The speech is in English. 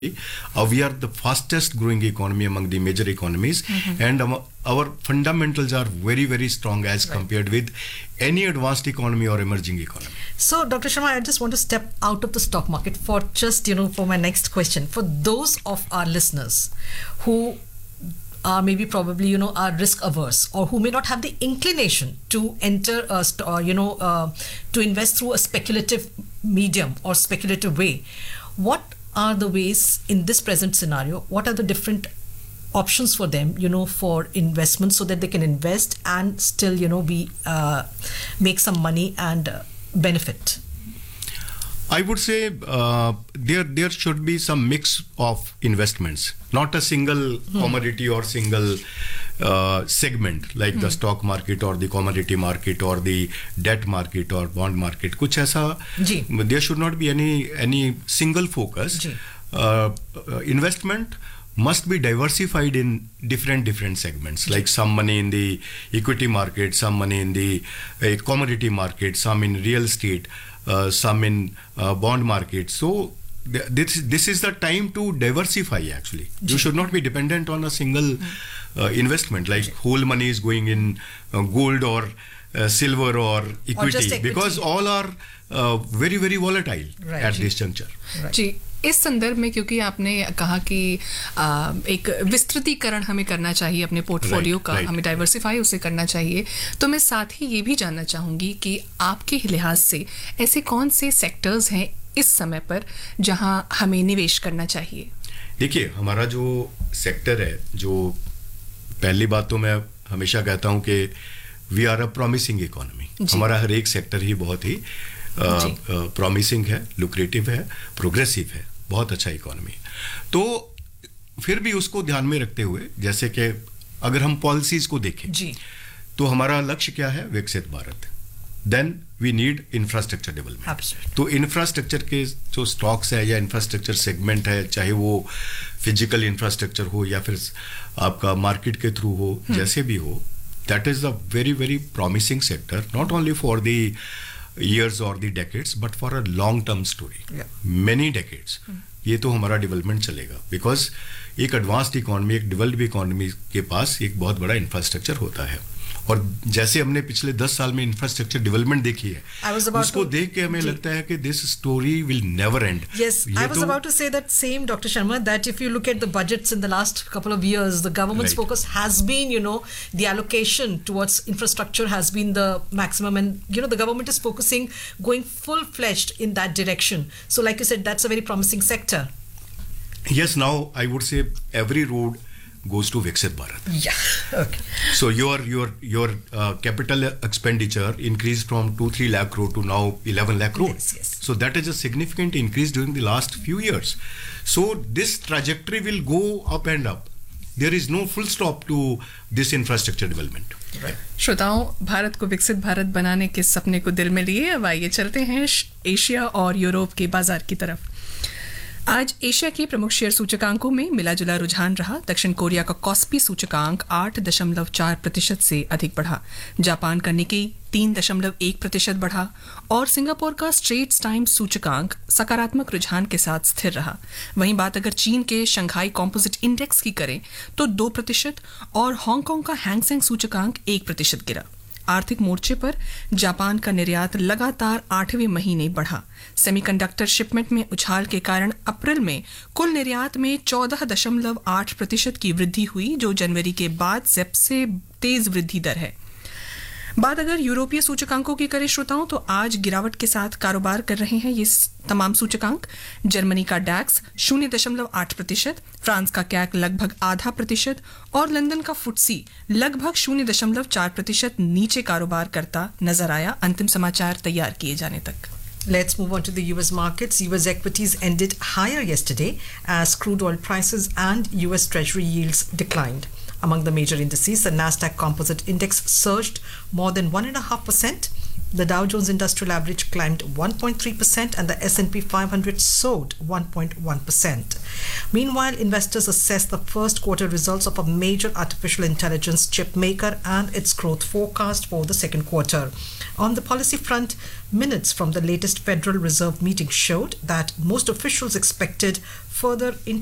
We are the fastest growing economy among the major economies, and our fundamentals are very, very strong as compared with any advanced economy or emerging economy. So, Dr. Sharma, I just want to step out of the stock market for just, for my next question. For those of our listeners who are maybe probably, are risk averse or who may not have the inclination to enter, to invest through a speculative medium or speculative way, what are the ways in this present scenario? What are the different options for them, for investment so that they can invest and still, make some money and benefit? I would say there should be some mix of investments, not a single commodity or single segment like the stock market or the commodity market or the debt market or bond market. कुछ ऐसा, there should not be any single focus. Investment must be diversified in different segments, like some money in the equity market, some money in the commodity market, some in real estate, some in bond market. So this is the time to diversify actually. You should not be dependent on a single investment, like whole money is going in gold or silver or equity, because all are very, very volatile at this juncture. जी, इस संदर्भ में क्योंकि आपने कहा कि एक विस्तृतीकरण हमें करना चाहिए अपने पोर्टफोलियो का, हमें डाइवर्सिफाई उसे करना चाहिए, तो मैं साथ ही ये भी जानना चाहूँगी कि आपके लिहाज से ऐसे कौन से सेक्टर्स हैं इस समय पर जहां हमें निवेश करना चाहिए? देखिए, हमारा जो सेक्टर है, जो पहली बात तो मैं हमेशा कहता हूं कि we are a promising economy. हमारा हर एक सेक्टर ही बहुत ही प्रॉमिसिंग है, लुक्रेटिव है, प्रोग्रेसिव है, बहुत अच्छा इकोनॉमी. तो फिर भी उसको ध्यान में रखते हुए, जैसे कि अगर हम पॉलिसीज को देखें तो हमारा लक्ष्य क्या है? विकसित Bharat. Then we need infrastructure development. तो इंफ्रास्ट्रक्चर के जो स्टॉक्स है या इंफ्रास्ट्रक्चर सेगमेंट है, चाहे वो फिजिकल इंफ्रास्ट्रक्चर हो या फिर आपका मार्केट के थ्रू हो, जैसे भी हो, that is a very very promising sector, not only for the years or the decades, but for a long term story, many decades. ये तो हमारा डेवलपमेंट चलेगा, बिकॉज एक एडवांस्ड इकोनॉमी, एक डेवलप्ड इकोनॉमी के पास एक बहुत बड़ा इंफ्रास्ट्रक्चर होता है. और जैसे हमने पिछले 10 साल में इंफ्रास्ट्रक्चर डेवलपमेंट देखी है, उसको देख के हमें लगता है कि this story will never and. Yes, I was about to say that same, Dr. Sharma, that if you look at the budgets in the last couple of years, the government's focus has been, the allocation towards infrastructure has been the maximum, and the government is focusing, going full-fledged in that direction. So like you said, that's a very promising sector. Yes, now I would say every road goes to Viksit Bharat. Yeah. Okay. So your capital expenditure increased from 2-3 lakh crore to now 11 lakh crore. Yes. So that is a significant increase during the last few years. So this trajectory will go up and up. There is no full stop to this infrastructure development. Right. श्रोताओं, भारत को विकसित भारत बनाने के सपने को दिल में लिए अब आइए चलते हैं एशिया और यूरोप के बाजार की तरफ. आज एशिया के प्रमुख शेयर सूचकांकों में मिला जुला रुझान रहा. दक्षिण कोरिया का कॉस्पी सूचकांक 8.4% से अधिक बढ़ा. जापान का निकेई 3.1% बढ़ा और सिंगापुर का स्ट्रेट्स टाइम्स सूचकांक सकारात्मक रुझान के साथ स्थिर रहा. वहीं बात अगर चीन के शंघाई कॉम्पोजिट इंडेक्स की करें तो 2% और हांगकांग का हैंगसेंग सूचकांक 1% गिरा. आर्थिक मोर्चे पर जापान का निर्यात लगातार 8वें महीने बढ़ा. सेमीकंडक्टर शिपमेंट में उछाल के कारण अप्रैल में कुल निर्यात में 14.8% की वृद्धि हुई, जो जनवरी के बाद सबसे तेज वृद्धि दर है. बात अगर यूरोपीय सूचकांकों की करें श्रोताओं, तो आज गिरावट के साथ कारोबार कर रहे हैं ये तमाम सूचकांक. जर्मनी का डैक्स 0.8%, फ्रांस का कैक लगभग 0.5% और लंदन का फुट्सी लगभग 0.4% नीचे कारोबार करता नजर आया अंतिम समाचार तैयार किए जाने तक. Let's move on to the US markets. US equities ended higher yesterday as crude oil prices and US Treasury yields declined. Among the major indices, the Nasdaq Composite Index surged more than 1.5%. The Dow Jones Industrial Average climbed 1.3% and the S&P 500 soared 1.1%. Meanwhile, investors assess the first quarter results of a major artificial intelligence chip maker and its growth forecast for the second quarter. On the policy front, minutes from the latest Federal Reserve meeting showed that most officials expected further